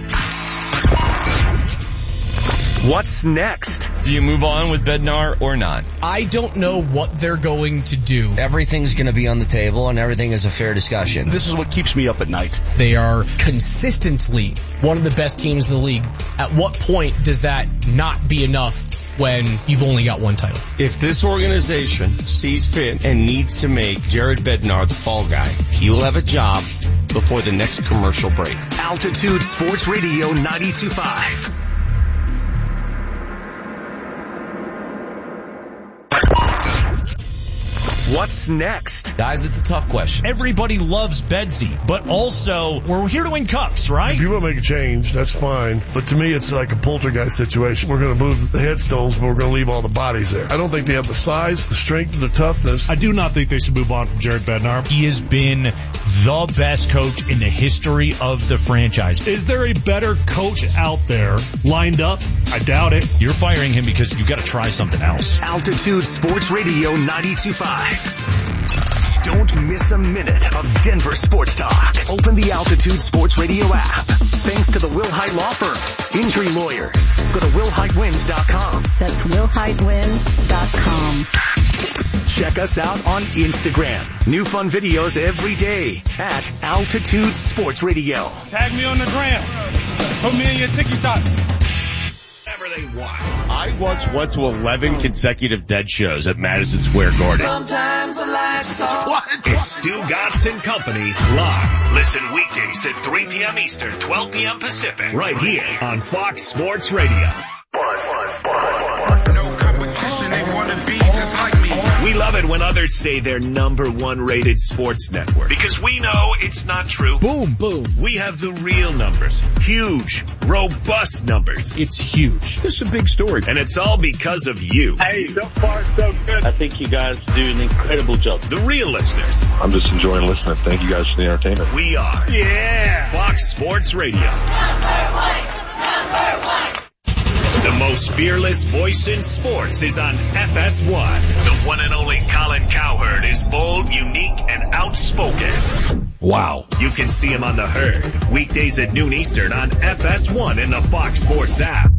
What's next? Do you move on with Bednar or not? I don't know what they're going to do. Everything's going to be on the table and everything is a fair discussion. This is what keeps me up at night. They are consistently one of the best teams in the league. At what point does that not be enough when you've only got one title? If this organization sees fit and needs to make Jared Bednar the fall guy, he will have a job before the next commercial break. Altitude Sports Radio 92.5. What's next? Guys, it's a tough question. Everybody loves Bedsy, but also we're here to win cups, right? If you want to make a change, that's fine. But to me, it's like a poltergeist situation. We're going to move the headstones, but we're going to leave all the bodies there. I don't think they have the size, the strength, the toughness. I do not think they should move on from Jared Bednar. He has been the best coach in the history of the franchise. Is there a better coach out there lined up? I doubt it. You're firing him because you've got to try something else. Altitude Sports Radio 92.5. Don't miss a minute of Denver sports talk. Open the Altitude Sports Radio app. Thanks to the Wilhite Law Firm. Injury lawyers. Go to WilhiteWins.com. That's WilhiteWins.com. Check us out on Instagram. New fun videos every day at Altitude Sports Radio. Tag me on the gram. Put me in your TikTok. Whatever they want. I once went to 11 consecutive Dead shows at Madison Square Garden. Sometimes I like to talk. What? It's Stu Gatz and Company live. Listen weekdays at 3 p.m. Eastern, 12 p.m. Pacific. Right here on Fox Sports Radio. No competition, they want to be just like me. We love it when others say they're #1 rated sports network, because we know it's not true. Boom, boom. We have the real numbers. Huge, robust numbers. It's huge. This is a big story. And it's all because of you. Hey, so far so good. I think you guys do an incredible job. The real listeners. I'm just enjoying listening. Thank you guys for the entertainment. We are. Yeah. Fox Sports Radio. The most fearless voice in sports is on FS1. The one and only Colin Cowherd is bold, unique, and outspoken. Wow. You can see him on The Herd, weekdays at noon Eastern on FS1 in the Fox Sports app.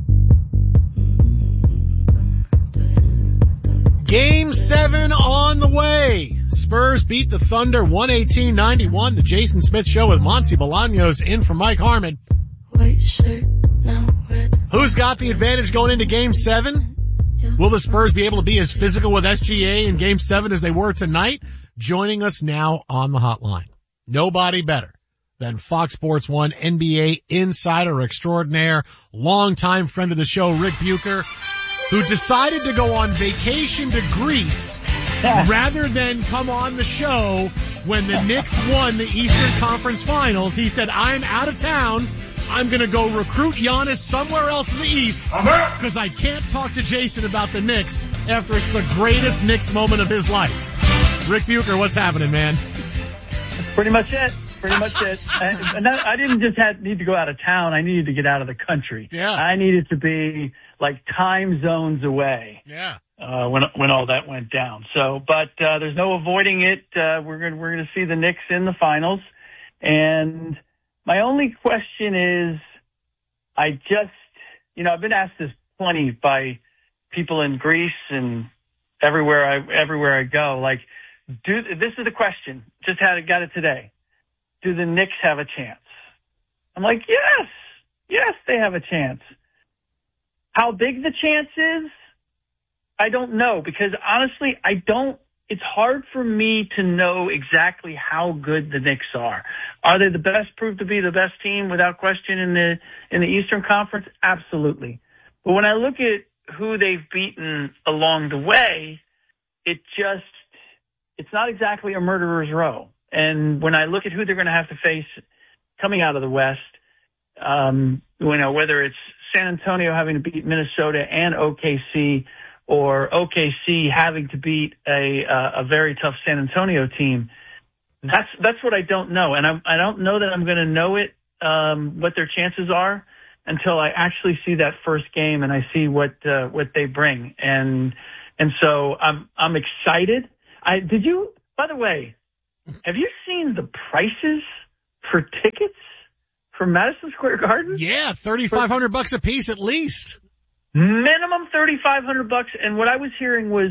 Game 7 on the way. Spurs beat the Thunder 118-91. The Jason Smith Show with Monty Bolaños in for Mike Harmon. White shirt, now red. Who's got the advantage going into Game 7? Will the Spurs be able to be as physical with SGA in Game 7 as they were tonight? Joining us now on the hotline, nobody better than Fox Sports 1 NBA insider extraordinaire, longtime friend of the show, Rick Bucher, who decided to go on vacation to Greece rather than come on the show when the Knicks won the Eastern Conference Finals. He said, I'm out of town. I'm going to go recruit Giannis somewhere else in the East because I can't talk to Jason about the Knicks after it's the greatest Knicks moment of his life. Rick Bucher, what's happening, man? Pretty much it. I didn't just need to go out of town. I needed to get out of the country. Yeah. I needed to be like time zones away. Yeah. When all that went down. So, but there's no avoiding it. We're going to see the Knicks in the finals, and my only question is, I've been asked this plenty by people in Greece and everywhere I go. Like, this is the question. Just got it today. Do the Knicks have a chance? I'm like, yes, they have a chance. How big the chance is, I don't know, because honestly, it's hard for me to know exactly how good the Knicks are. Are they the best, proved to be the best team without question in the Eastern Conference? Absolutely. But when I look at who they've beaten along the way, it's not exactly a murderer's row. And when I look at who they're going to have to face coming out of the West, whether it's San Antonio having to beat Minnesota and OKC, or OKC having to beat a very tough San Antonio team, that's what I don't know. And I don't know that I'm going to know it, what their chances are, until I actually see that first game and I see what they bring. And so I'm excited. By the way, have you seen the prices for tickets for Madison Square Garden? Yeah, $3,500 a piece at least. Minimum $3,500, and what I was hearing was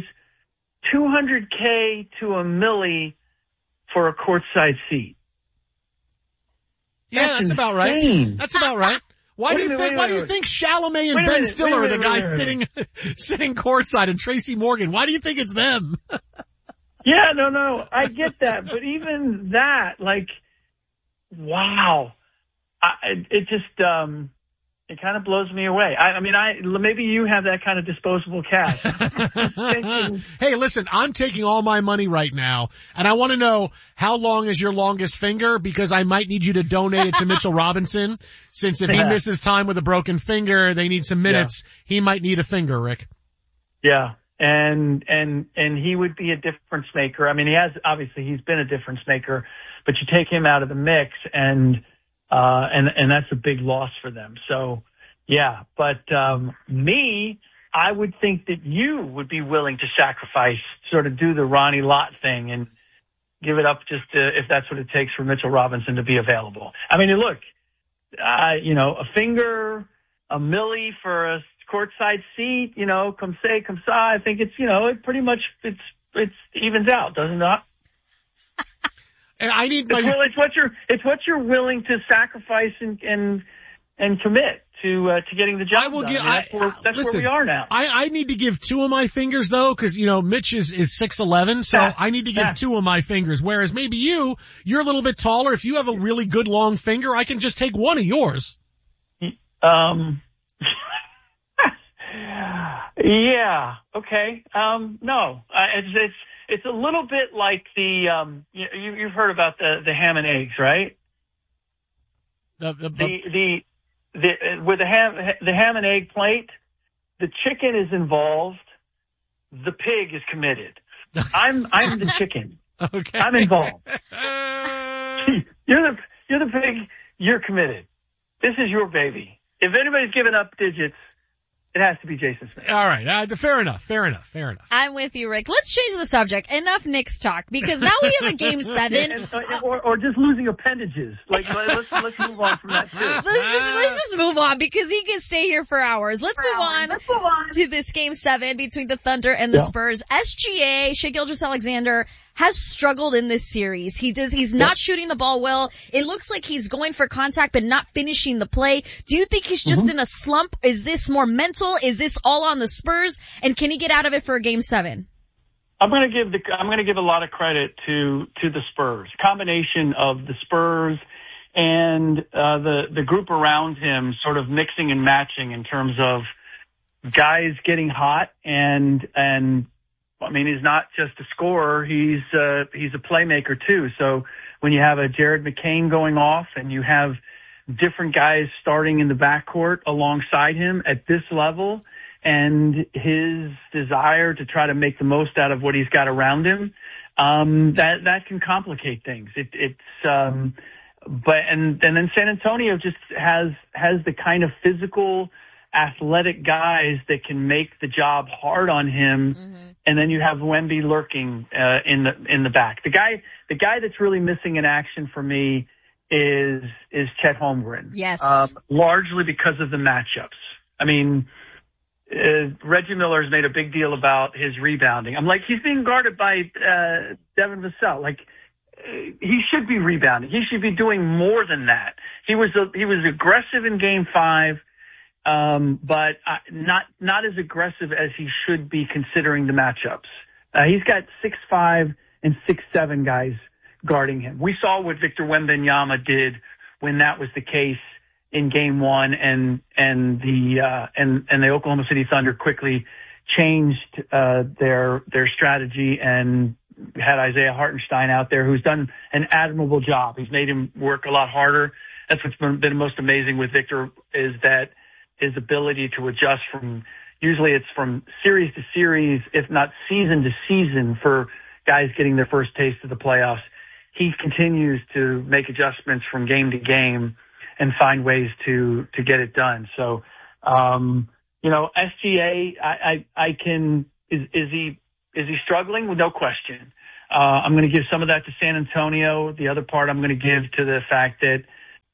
$200K to $1 million for a courtside seat. Yeah, that's about right. That's about right. Why do you think Chalamet and Ben Stiller are the guys sitting courtside, and Tracy Morgan? Why do you think it's them? Yeah, no, I get that, but even that, like, wow, it just it kind of blows me away. Maybe you have that kind of disposable cash. Hey, listen, I'm taking all my money right now, and I want to know how long is your longest finger, because I might need you to donate it to Mitchell Robinson, since if he misses time with a broken finger, they need some minutes. Yeah. He might need a finger, Rick. Yeah. And he would be a difference maker. I mean, he's been a difference maker, but you take him out of the mix and that's a big loss for them. So, yeah, but, I would think that you would be willing to sacrifice, sort of do the Ronnie Lott thing and give it up just if that's what it takes for Mitchell Robinson to be available. I mean, look, a finger, $1 million for a courtside seat, come sa. I think it's, it pretty much, it evens out, does it not? I need it's what you're willing to sacrifice and commit to getting the job done. That's where we are now. I need to give 2 of my fingers though, because Mitch is 6'11", so I need to give 2 of my fingers. Whereas maybe you're a little bit taller. If you have a really good long finger, I can just take 1 of yours. Yeah. Okay. No. It's a little bit like you've heard about the ham and eggs, right? With the ham and egg plate, the chicken is involved. The pig is committed. I'm the chicken. Okay. I'm involved. You're the pig. You're committed. This is your baby. If anybody's giving up digits, it has to be Jason Smith. All right. Fair enough. I'm with you, Rick. Let's change the subject. Enough Knicks talk, because now we have a game 7. or just losing appendages. Like, let's move on from that too. Let's just move on, because he can stay here for hours. Let's move on to this game 7 between the Thunder and the Spurs. SGA, Shai Gilgeous-Alexander, has struggled in this series. He's not shooting the ball well. It looks like he's going for contact but not finishing the play. Do you think he's just in a slump? Is this more mental? Is this all on the Spurs? And can he get out of it for a game 7? I'm going to give a lot of credit to the Spurs. Combination of the Spurs and the group around him, sort of mixing and matching in terms of guys getting hot and I mean, he's not just a scorer, he's a playmaker too. So when you have a Jared McCain going off and you have different guys starting in the backcourt alongside him at this level, and his desire to try to make the most out of what he's got around him, that can complicate things. Then San Antonio just has the kind of physical, athletic guys that can make the job hard on him. Mm-hmm. And then you have Wemby lurking in the back. The guy that's really missing in action for me is Chet Holmgren. Yes. Largely because of the matchups. I mean, Reggie Miller's made a big deal about his rebounding. I'm like, he's being guarded by Devin Vassell. Like, he should be rebounding. He should be doing more than that. He was aggressive in Game 5. But not as aggressive as he should be considering the matchups. He's got 6'5" and 6'7" guys guarding him. We saw what Victor Wembanyama did when that was the case in Game 1, and the Oklahoma City Thunder quickly changed their strategy and had Isaiah Hartenstein out there, who's done an admirable job. He's made him work a lot harder. That's what's been most amazing with Victor, is that his ability to adjust from series to series, if not season to season, for guys getting their first taste of the playoffs. He continues to make adjustments from game to game and find ways to get it done. So, SGA, is he struggling? Well, no question. I'm going to give some of that to San Antonio. The other part I'm going to give to the fact that,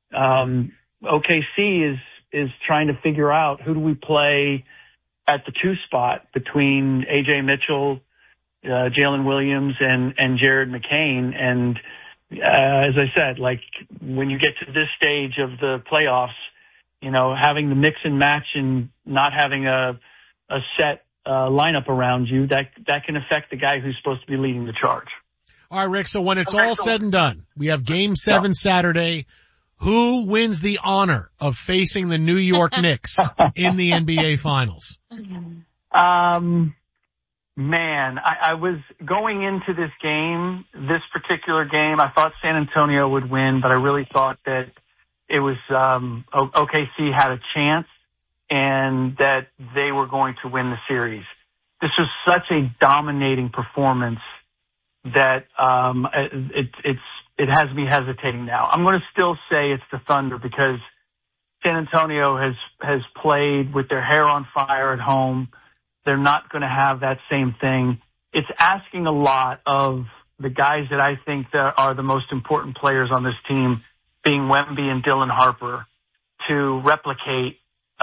OKC is trying to figure out who do we play at the 2 spot between AJ Mitchell, Jalen Williams, and Jared McCain. And as I said, like, when you get to this stage of the playoffs, having the mix and match and not having a set lineup around you, that can affect the guy who's supposed to be leading the charge. All right, Rick, so when it's all said and done, we have Game 7 Saturday. Who wins the honor of facing the New York Knicks in the NBA Finals? Man, I was going into this particular game, I thought San Antonio would win, but I really thought that it was OKC had a chance and that they were going to win the series. This was such a dominating performance that it has me hesitating now. I'm going to still say it's the Thunder because San Antonio has played with their hair on fire at home. They're not going to have that same thing. It's asking a lot of the guys that I think that are the most important players on this team, being Wemby and Dylan Harper, to replicate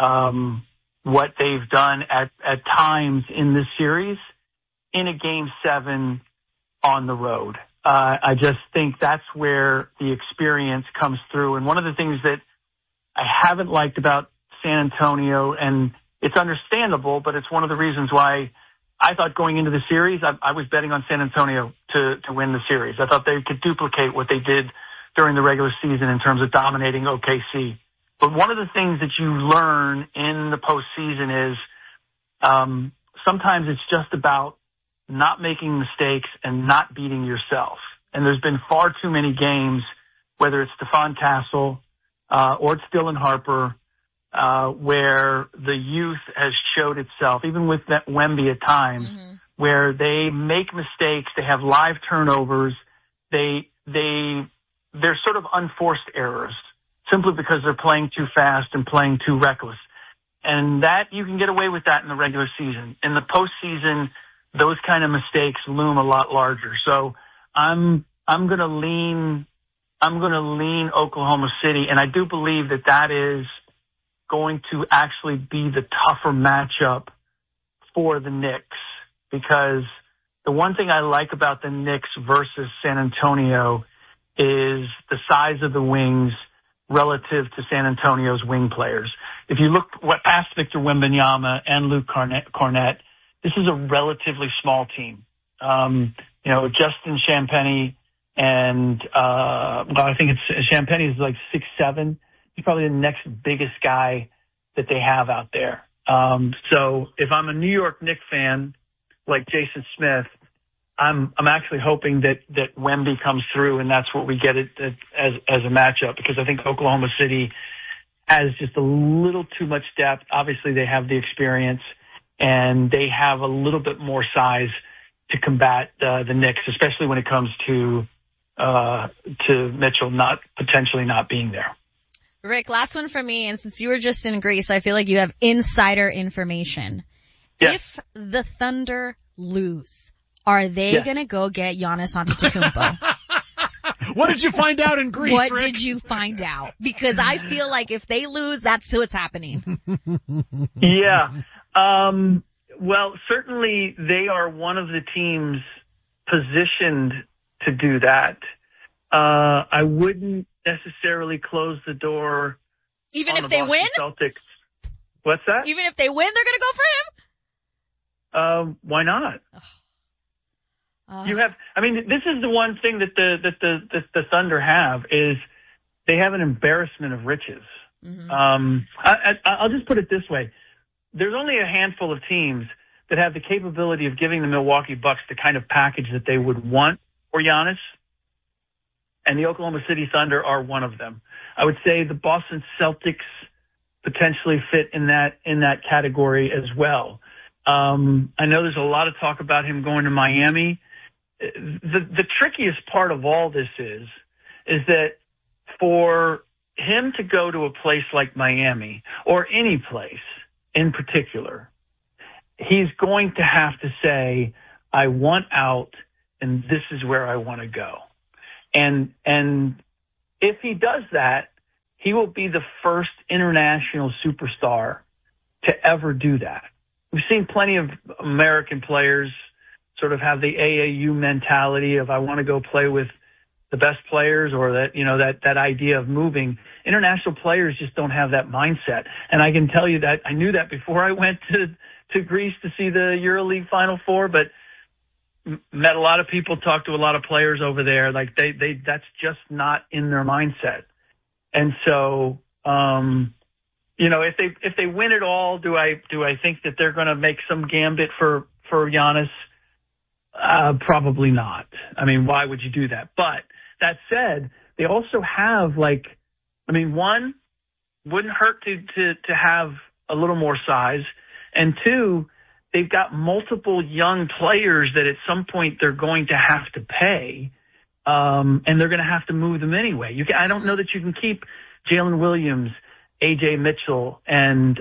what they've done at times in this series in a Game 7 on the road. I just think that's where the experience comes through. And one of the things that I haven't liked about San Antonio, and it's understandable, but it's one of the reasons why I thought going into the series, I was betting on San Antonio to win the series. I thought they could duplicate what they did during the regular season in terms of dominating OKC. But one of the things that you learn in the postseason is sometimes it's just about not making mistakes and not beating yourself. And there's been far too many games, whether it's Stephon Castle or it's Dylan Harper, where the youth has showed itself, even with that Wemby at times, where they make mistakes, they have live turnovers, they're sort of unforced errors simply because they're playing too fast and playing too reckless. And that you can get away with that in the regular season. In the postseason, those kind of mistakes loom a lot larger. So I'm going to lean Oklahoma City, and I do believe that is going to actually be the tougher matchup for the Knicks, because the one thing I like about the Knicks versus San Antonio is the size of the wings relative to San Antonio's wing players. If you look past Victor Wembanyama and Luke Cornett, this is a relatively small team. Justin Champagnie and, I think it's Champagnie is like 6'7". He's probably the next biggest guy that they have out there. So if I'm a New York Knicks fan like Jason Smith, I'm actually hoping that Wemby comes through, and that's what we get as a matchup, because I think Oklahoma City has just a little too much depth. Obviously, they have the experience, and they have a little bit more size to combat the Knicks, especially when it comes to Mitchell potentially not being there. Rick, last one for me, and since you were just in Greece, I feel like you have insider information. Yes. If the Thunder lose, are they going to go get Giannis Antetokounmpo? What did you find out in Greece, What Rick? did you find out? Because I feel like if they lose, that's what's happening. Yeah. Well, certainly they are one of the teams positioned to do that. I wouldn't necessarily close the door. Even if they win? Celtics. What's that? Even if they win, they're going to go for him? Why not? This is the one thing that the Thunder have is they have an embarrassment of riches. Mm-hmm. I'll just put it this way. There's only a handful of teams that have the capability of giving the Milwaukee Bucks the kind of package that they would want for Giannis. And the Oklahoma City Thunder are one of them. I would say the Boston Celtics potentially fit in that category as well. I know there's a lot of talk about him going to Miami. The trickiest part of all this is that for him to go to a place like Miami or any place in particular, he's going to have to say, I want out and this is where I want to go. And if he does that, he will be the first international superstar to ever do that. We've seen plenty of American players sort of have the AAU mentality of I want to go play with the best players, or that idea of moving. International players just don't have that mindset. And I can tell you that I knew that before I went to Greece to see the EuroLeague Final Four, but met a lot of people, talked to a lot of players over there. Like they that's just not in their mindset. And so, if they win it all, do I think that they're going to make some gambit for Giannis? Probably not. I mean, why would you do that? But that said, they also have one, wouldn't hurt to have a little more size. And two, they've got multiple young players that at some point they're going to have to pay. And they're going to have to move them anyway. I don't know that you can keep Jalen Williams, AJ Mitchell, and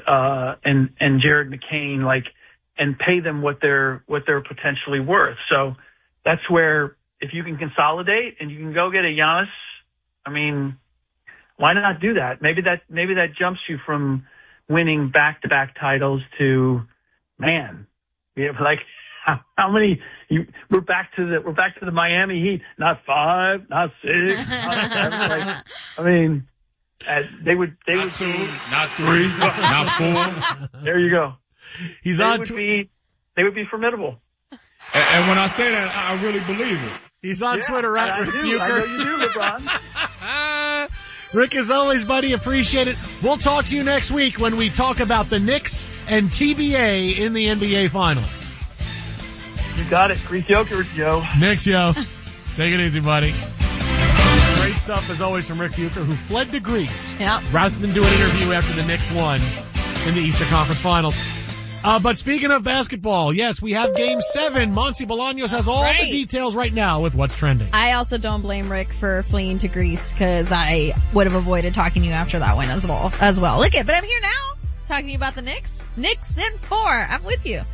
Jared McCain, and pay them what they're potentially worth. So that's where, if you can consolidate and you can go get a Giannis, I mean, why not do that? Maybe that jumps you from winning back-to-back titles to, man, we have how many? We're back to the Miami Heat. Not 5, not 6, not 7. They would not 2, not 3, not 4. There you go. They would be formidable. And when I say that, I really believe it. He's on Twitter, right? Rick Bucher. I know you do, LeBron. Rick, as always, buddy, appreciate it. We'll talk to you next week when we talk about the Knicks and TBA in the NBA Finals. You got it. Grease yogurt, yo. Knicks, yo. Take it easy, buddy. Great stuff, as always, from Rick Bucher, who fled to Greece rather than do an interview after the Knicks won in the Eastern Conference Finals. But speaking of basketball, yes, we have Game 7. Monty Bolaños has all the details right now with what's trending. I also don't blame Rick for fleeing to Greece, because I would have avoided talking to you after that win as well. Look it, but I'm here now talking to you about the Knicks. Knicks in 4. I'm with you.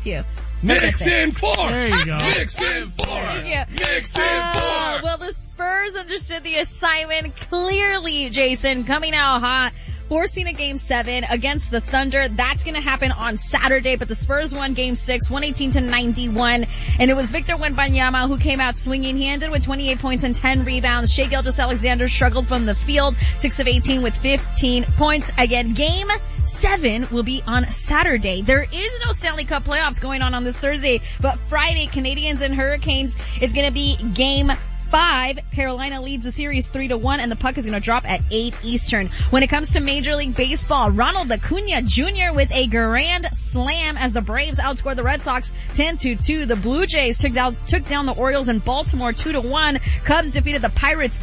Knicks in 4. There you go. Knicks in 4. Knicks in 4. Well, the Spurs understood the assignment clearly, Jason, coming out hot, forcing a Game 7 against the Thunder. That's going to happen on Saturday, but the Spurs won Game 6, 118-91, and it was Victor Wembanyama who came out swinging. He ended with 28 points and 10 rebounds. Shai Gilgeous-Alexander struggled from the field, 6 of 18 with 15 points. Again, Game 7 will be on Saturday. There is no Stanley Cup playoffs going on this Thursday, but Friday, Canadiens and Hurricanes is going to be Game 5. Carolina leads the series 3-1, and the puck is going to drop at 8 Eastern. When it comes to Major League Baseball, Ronald Acuna Jr. with a grand slam as the Braves outscored the Red Sox 10-2. The Blue Jays took down the Orioles in Baltimore 2-1. Cubs defeated the Pirates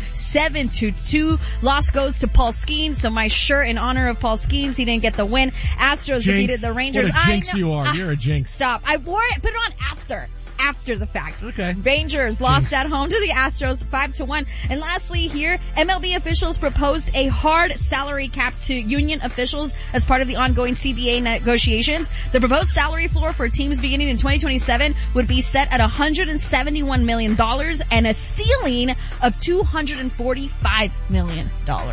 7-2. Loss goes to Paul Skeens, so my shirt in honor of Paul Skeens, he didn't get the win. Astros defeated the Rangers. What a jinx you are. You're a jinx. Stop. I wore it, put it on after the fact. Okay. Rangers lost at home to the Astros 5-1. And lastly here, MLB officials proposed a hard salary cap to union officials as part of the ongoing CBA negotiations. The proposed salary floor for teams beginning in 2027 would be set at $171 million and a ceiling of $245 million.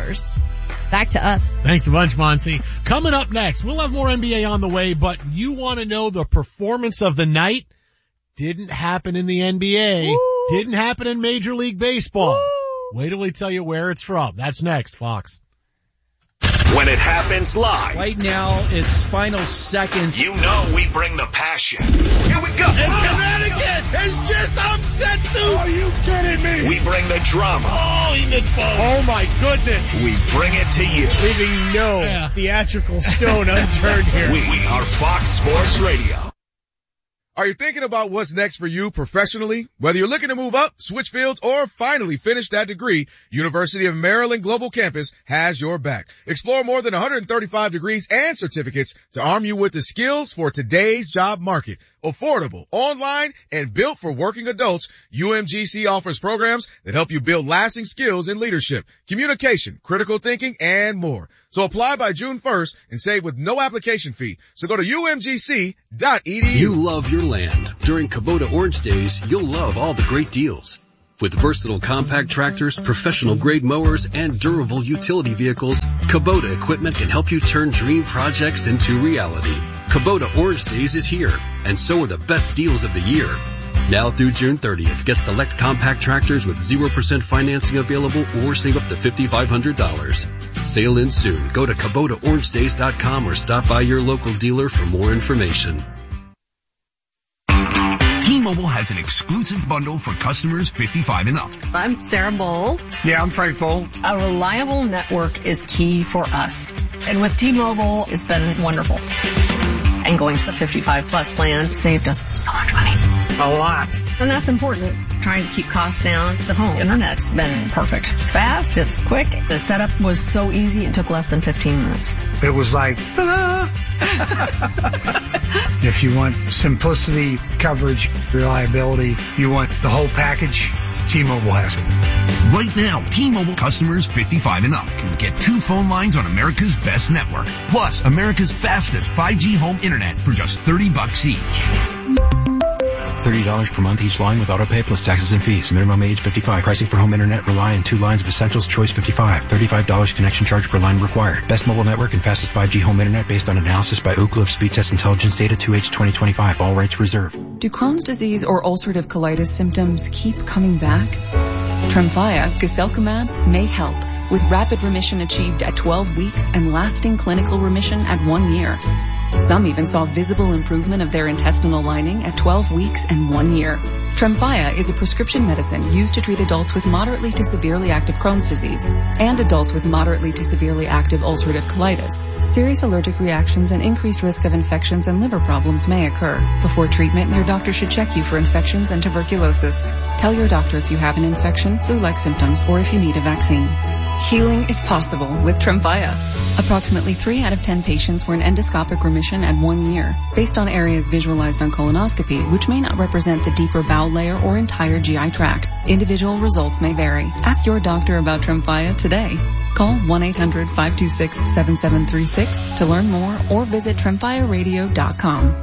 Back to us. Thanks a bunch, Monty. Coming up next, we'll have more NBA on the way, but you want to know the performance of the night? Didn't happen in the NBA. Woo. Didn't happen in Major League Baseball. Woo. Wait till we tell you where it's from. That's next, Fox. When it happens live. Right now, it's final seconds. You know we bring the passion. Here we go. And Connecticut has just upset Duke. Are you kidding me? We bring the drama. Oh, he missed both. Oh my goodness. We bring it to you. Leaving no theatrical stone unturned here. We are Fox Sports Radio. Are you thinking about what's next for you professionally? Whether you're looking to move up, switch fields, or finally finish that degree, University of Maryland Global Campus has your back. Explore more than 135 degrees and certificates to arm you with the skills for today's job market. Affordable, online, and built for working adults, UMGC offers programs that help you build lasting skills in leadership, communication, critical thinking, and more. So apply by June 1st and save with no application fee. So go to umgc.edu. You love your land. During Kubota Orange Days, you'll love all the great deals. With versatile compact tractors, professional grade mowers, and durable utility vehicles, Kubota equipment can help you turn dream projects into reality. Kubota Orange Days is here, and so are the best deals of the year. Now through June 30th, get select compact tractors with 0% financing available or save up to $5,500. Sale ends soon. Go to KubotaOrangeDays.com or stop by your local dealer for more information. T-Mobile has an exclusive bundle for customers 55 and up. I'm Sarah Bowl. Yeah, I'm Frank Bowl. A reliable network is key for us. And with T-Mobile, it's been wonderful. And going to the 55 plus plan saved us so much money. A lot. And that's important. Trying to keep costs down. The home internet's been perfect. It's fast. It's quick. The setup was so easy. It took less than 15 minutes. It was like, if you want simplicity, coverage, reliability, you want the whole package, T-Mobile has it. Right now, T-Mobile customers 55 and up can get 2 phone lines on America's best network, plus America's fastest 5G home internet for just $30 each. $30 per month each line with autopay plus taxes and fees. Minimum age 55. Pricing for home internet rely on 2 lines of Essentials Choice 55. $35 connection charge per line required. Best mobile network and fastest 5G home internet based on analysis by Ookla of Speed Test Intelligence data 2H 2025. All rights reserved. Do Crohn's disease or ulcerative colitis symptoms keep coming back? Tremfya, guselkumab, may help, with rapid remission achieved at 12 weeks and lasting clinical remission at 1 year. Some even saw visible improvement of their intestinal lining at 12 weeks and 1 year. Tremfya is a prescription medicine used to treat adults with moderately to severely active Crohn's disease and adults with moderately to severely active ulcerative colitis. Serious allergic reactions and increased risk of infections and liver problems may occur. Before treatment, your doctor should check you for infections and tuberculosis. Tell your doctor if you have an infection, flu-like symptoms, or if you need a vaccine. Healing is possible with Tremfya. Approximately 3 out of 10 patients were in endoscopic remission at 1 year, based on areas visualized on colonoscopy, which may not represent the deeper bowel layer or entire GI tract. Individual results may vary. Ask your doctor about Tremfya today. Call 1-800-526-7736 to learn more or visit TremfyaRadio.com.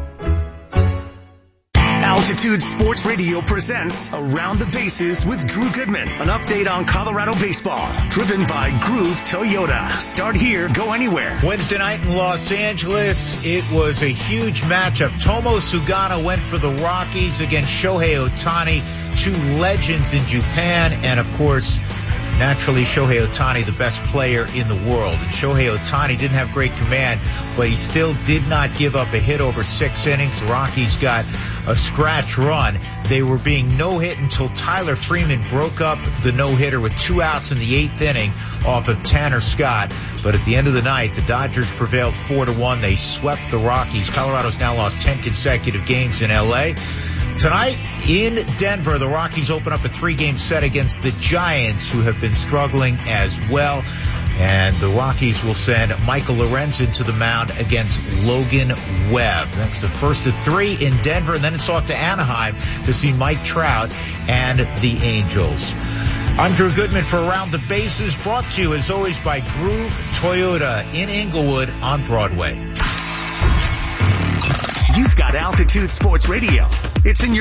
Altitude Sports Radio presents Around the Bases with Drew Goodman. An update on Colorado baseball, driven by Groove Toyota. Start here, go anywhere. Wednesday night in Los Angeles, it was a huge matchup. Tomo Sugano went for the Rockies against Shohei Ohtani, 2 legends in Japan, and of course, naturally, Shohei Ohtani, the best player in the world. And Shohei Ohtani didn't have great command, but he still did not give up a hit over 6 innings. The Rockies got a scratch run. They were being no-hit until Tyler Freeman broke up the no-hitter with 2 outs in the 8th inning off of Tanner Scott. But at the end of the night, the Dodgers prevailed 4-1. They swept the Rockies. Colorado's now lost 10 consecutive games in L.A. Tonight in Denver, the Rockies open up a 3-game set against the Giants, who have been struggling as well. And the Rockies will send Michael Lorenzen to the mound against Logan Webb. That's the first of 3 in Denver, and then it's off to Anaheim to see Mike Trout and the Angels. I'm Drew Goodman for Around the Bases, brought to you as always by Groove Toyota in Inglewood on Broadway. You've got Altitude Sports Radio. It's in your